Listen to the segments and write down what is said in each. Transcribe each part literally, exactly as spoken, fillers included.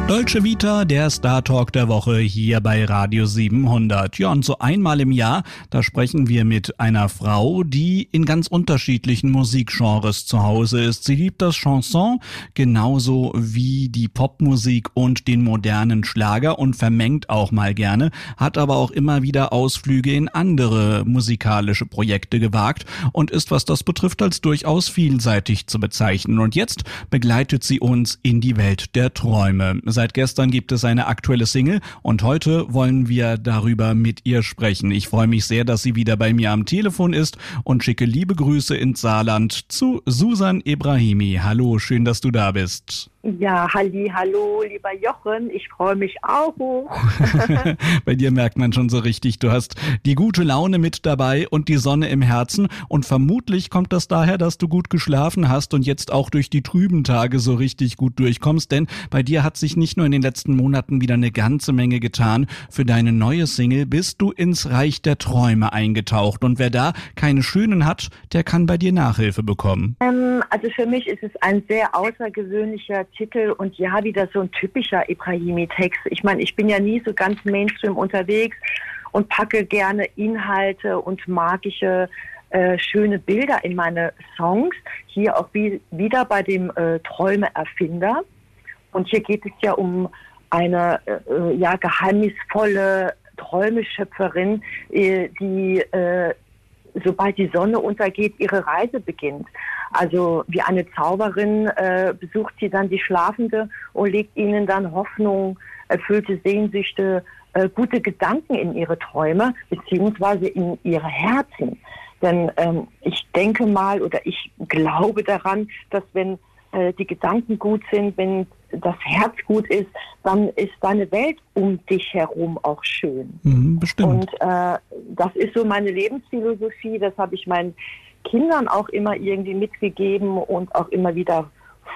Dolce Vita, der Star Talk der Woche hier bei Radio siebenhundert. Ja, und so einmal im Jahr, da sprechen wir mit einer Frau, die in ganz unterschiedlichen Musikgenres zu Hause ist. Sie liebt das Chanson genauso wie die Popmusik und den modernen Schlager und vermengt auch mal gerne, hat aber auch immer wieder Ausflüge in andere musikalische Projekte gewagt und ist, was das betrifft, als durchaus vielseitig zu bezeichnen. Und jetzt begleitet sie uns in die Welt der Träume. Seit gestern gibt es eine aktuelle Single und heute wollen wir darüber mit ihr sprechen. Ich freue mich sehr, dass sie wieder bei mir am Telefon ist und schicke liebe Grüße ins Saarland zu Susan Ebrahimi. Hallo, schön, dass du da bist. Ja, halli, hallo, lieber Jochen, ich freue mich auch. Bei dir merkt man schon so richtig, du hast die gute Laune mit dabei und die Sonne im Herzen und vermutlich kommt das daher, dass du gut geschlafen hast und jetzt auch durch die trüben Tage so richtig gut durchkommst, denn bei dir hat sich nicht nur in den letzten Monaten wieder eine ganze Menge getan. Für deine neue Single bist du ins Reich der Träume eingetaucht und wer da keine schönen hat, der kann bei dir Nachhilfe bekommen. Ähm, also für mich ist es ein sehr außergewöhnlicher Titel und ja, wieder so ein typischer Ebrahimi-Text. Ich meine, ich bin ja nie so ganz Mainstream unterwegs und packe gerne Inhalte und magische, äh, schöne Bilder in meine Songs. Hier auch wie, wieder bei dem äh, Träume-Erfinder. Und hier geht es ja um eine äh, ja, geheimnisvolle Träumeschöpferin, äh, die äh, sobald die Sonne untergeht, ihre Reise beginnt. Also wie eine Zauberin äh, besucht sie dann die Schlafende und legt ihnen dann Hoffnung, erfüllte Sehnsüchte, äh, gute Gedanken in ihre Träume beziehungsweise in ihre Herzen. Denn ähm, ich denke mal oder ich glaube daran, dass wenn äh, die Gedanken gut sind, wenn das Herz gut ist, dann ist deine Welt um dich herum auch schön. Mhm, bestimmt. Und äh, das ist so meine Lebensphilosophie, das habe ich meinen Kindern auch immer irgendwie mitgegeben und auch immer wieder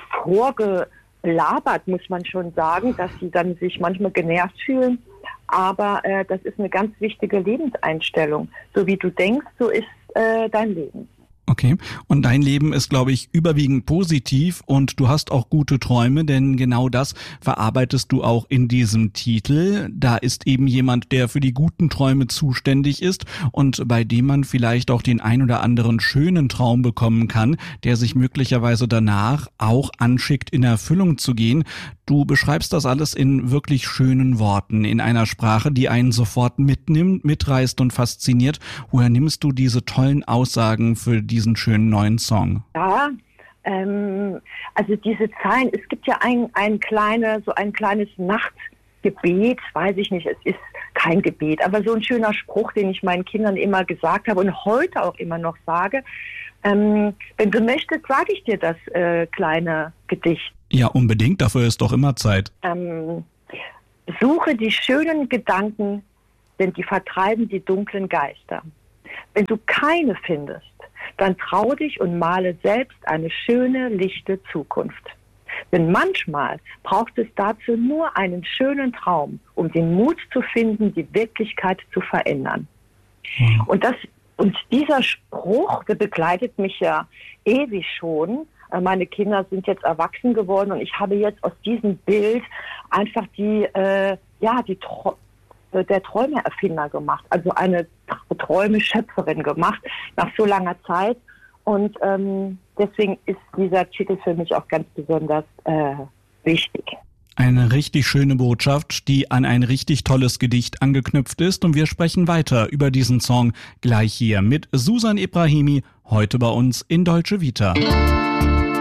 vorgelabert, muss man schon sagen, dass sie dann sich manchmal genervt fühlen. Aber äh, das ist eine ganz wichtige Lebenseinstellung. So wie du denkst, so ist äh, dein Leben. Okay, und dein Leben ist, glaube ich, überwiegend positiv und du hast auch gute Träume, denn genau das verarbeitest du auch in diesem Titel. Da ist eben jemand, der für die guten Träume zuständig ist und bei dem man vielleicht auch den ein oder anderen schönen Traum bekommen kann, der sich möglicherweise danach auch anschickt, in Erfüllung zu gehen. Du beschreibst das alles in wirklich schönen Worten, in einer Sprache, die einen sofort mitnimmt, mitreißt und fasziniert. Woher nimmst du diese tollen Aussagen für diesen schönen neuen Song? Ja, ähm, also diese Zeilen, es gibt ja ein, ein kleine, so ein kleines Nachtgebet, weiß ich nicht, es ist kein Gebet, aber so ein schöner Spruch, den ich meinen Kindern immer gesagt habe und heute auch immer noch sage. Ähm, wenn du möchtest, sage ich dir das äh, kleine Gedicht. Ja, unbedingt, dafür ist doch immer Zeit. Ähm, suche die schönen Gedanken, denn die vertreiben die dunklen Geister. Wenn du keine findest, dann trau dich und male selbst eine schöne, lichte Zukunft. Denn manchmal braucht es dazu nur einen schönen Traum, um den Mut zu finden, die Wirklichkeit zu verändern. Mhm. Und das, und dieser Spruch, der begleitet mich ja ewig schon. Meine Kinder sind jetzt erwachsen geworden und ich habe jetzt aus diesem Bild einfach die, äh, ja, die Tro- der Träumeerfinder gemacht, also eine Träumeschöpferin gemacht nach so langer Zeit. Und ähm, deswegen ist dieser Titel für mich auch ganz besonders äh, wichtig. Eine richtig schöne Botschaft, die an ein richtig tolles Gedicht angeknüpft ist. Und wir sprechen weiter über diesen Song gleich hier mit Susan Ebrahimi, heute bei uns in Dolce Vita.